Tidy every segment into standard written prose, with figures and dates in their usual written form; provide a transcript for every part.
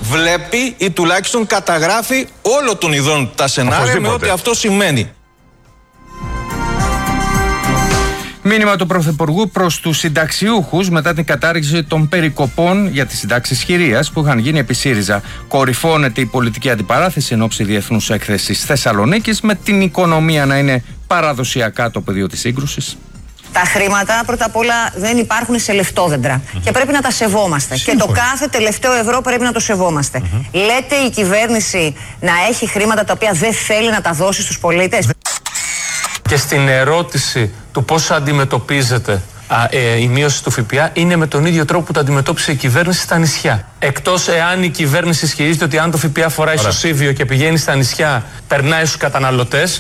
βλέπει ή τουλάχιστον καταγράφει όλο των ειδών τα σενάρια με ό,τι αυτό σημαίνει. Μήνυμα του Πρωθυπουργού προς τους συνταξιούχους μετά την κατάργηση των περικοπών για τις συντάξεις χειρίας που είχαν γίνει επί ΣΥΡΙΖΑ. Κορυφώνεται η πολιτική αντιπαράθεση εν ώψη διεθνούς έκθεσης Θεσσαλονίκης, με την οικονομία να είναι παραδοσιακά το πεδίο της σύγκρουσης. Τα χρήματα πρώτα απ' όλα δεν υπάρχουν σε λεφτόδεντρα και πρέπει να τα σεβόμαστε. Και το κάθε τελευταίο ευρώ πρέπει να το σεβόμαστε. Λέτε η κυβέρνηση να έχει χρήματα τα οποία δεν θέλει να τα δώσει στους πολίτες. Και στην ερώτηση του πώς αντιμετωπίζεται η μείωση του ΦΠΑ, είναι με τον ίδιο τρόπο που το αντιμετώπισε η κυβέρνηση στα νησιά. Εκτός εάν η κυβέρνηση ισχυρίζεται ότι αν το ΦΠΑ φοράει ισοσύβιο και πηγαίνει στα νησιά, περνάει στους καταναλωτές.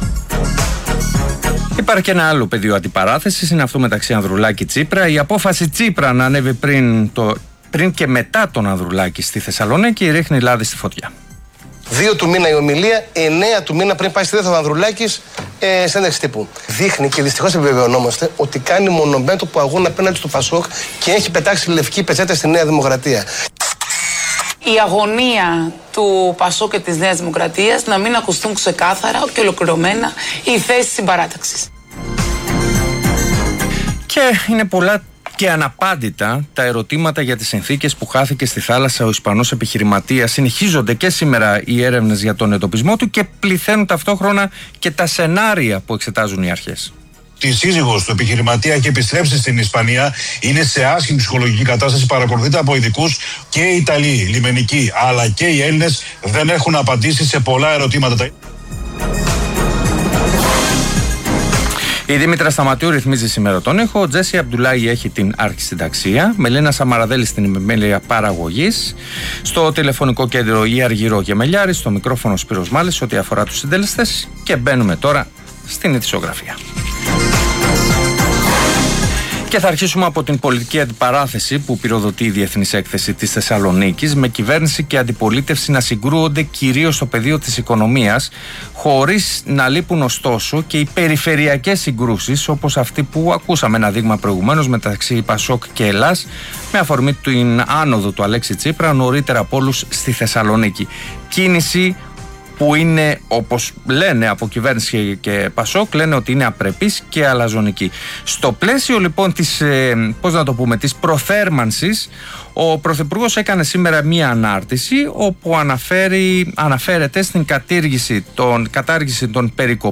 Υπάρχει και ένα άλλο πεδίο αντιπαράθεσης, είναι αυτό μεταξύ Ανδρουλάκη-Τσίπρα. Η απόφαση Τσίπρα να ανέβει πριν και μετά τον Ανδρουλάκη στη Θεσσαλονίκη ρίχνει λάδι στη φωτιά. 2 του μήνα η ομιλία, 9 του μήνα πριν πάει στη Δέθο Ανδρουλάκης συνέντευξη τύπου. Δείχνει και δυστυχώς επιβεβαιωνόμαστε ότι κάνει μονομέτωπο αγώνα απέναντι στο Πασόκ και έχει πετάξει λευκή πετσέτα στη Νέα Δημοκρατία. Η αγωνία του Πασόκ και της Νέας Δημοκρατίας να μην ακουστούν ξεκάθαρα και ολοκληρωμένα οι θέσεις συμπαράταξης. Και είναι πολλά και αναπάντητα τα ερωτήματα για τις συνθήκες που χάθηκε στη θάλασσα ο Ισπανός επιχειρηματίας. Συνεχίζονται και σήμερα οι έρευνες για τον εντοπισμό του και πληθαίνουν ταυτόχρονα και τα σενάρια που εξετάζουν οι αρχές. Η σύζυγος του επιχειρηματία έχει επιστρέψει στην Ισπανία. Είναι σε άσχημη ψυχολογική κατάσταση. Παρακολουθείται από ειδικούς. Και οι Ιταλοί, λιμενικοί, αλλά και οι Έλληνες δεν έχουν απαντήσει σε πολλά ερωτήματα. Η Δήμητρα Σταματιού ρυθμίζει σήμερα τον ήχο. Ο Τζέσι Αμπτουλάγη έχει την αρχισυνταξία. Μελίνα Σαμαραδέλη στην επιμέλεια παραγωγής. Στο τηλεφωνικό κέντρο η Αργυρό Γεμελιάρη. Στο μικρόφωνο Σπύρος Μάλης ό,τι αφορά τους συντελεστές. Και μπαίνουμε τώρα στην ειδησιογραφία. Και θα αρχίσουμε από την πολιτική αντιπαράθεση που πυροδοτεί η Διεθνής Έκθεση της Θεσσαλονίκης, με κυβέρνηση και αντιπολίτευση να συγκρούονται κυρίως στο πεδίο της οικονομίας, χωρίς να λείπουν ωστόσο και οι περιφερειακές συγκρούσεις, όπως αυτή που ακούσαμε ένα δείγμα προηγουμένως μεταξύ Πασόκ και Ελλάς, με αφορμή την άνοδο του Αλέξη Τσίπρα νωρίτερα από όλους στη Θεσσαλονίκη. Κίνηση που είναι, όπως λένε από κυβέρνηση και Πασόκ, λένε ότι είναι απρεπής και αλαζονική. Στο πλαίσιο λοιπόν της, της προθέρμανσης, ο Πρωθυπουργός έκανε σήμερα μία ανάρτηση όπου αναφέρεται στην κατάργηση των περικοπών